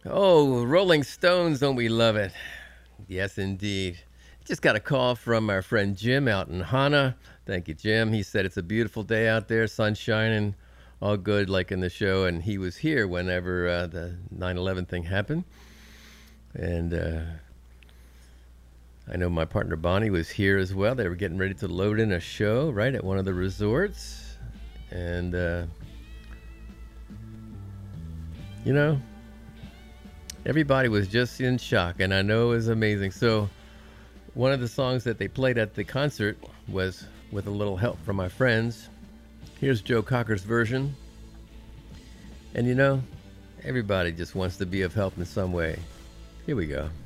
Oh, Rolling Stones, don't we love it? Yes, indeed. Just got a call from our friend Jim out in Hana. Thank you, Jim. He said it's a beautiful day out there, sun shining, all good, like in the show. And he was here whenever the 9/11 thing happened. And I know my partner Bonnie was here as well. They were getting ready to load in a show, right, at one of the resorts. And, you know, everybody was just in shock, and I know it was amazing. So, one of the songs that they played at the concert was with a little help from my friends. Here's Joe Cocker's version. And you know, everybody just wants to be of help in some way. Here we go.